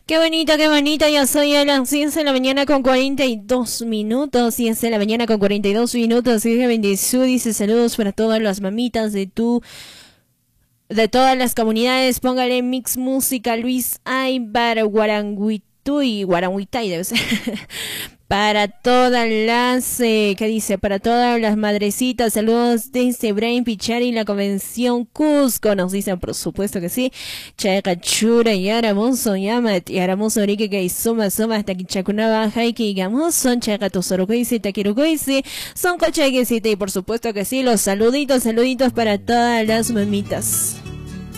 Qué bonito, ya soy a las 10 de la mañana con 42 minutos, 10 de la mañana con 42 minutos, y bendición, dice saludos para todas las mamitas de todas las comunidades, póngale mix música, Luis Aybar, Guaranguitay, debe ser. Para todas las, ¿qué dice? Para todas las madrecitas, saludos desde Brain Pichari, la convención Cusco, nos dicen, por supuesto que sí. Chayacachura, Yaramoso, Yamat, Yaramoso, Rique, que suma, hasta que Chacunaba, Haiki, Gamoson, Chacatosorocoisi, Taquirucoisi, son cocheguesita, y por supuesto que sí, los saluditos para todas las mamitas.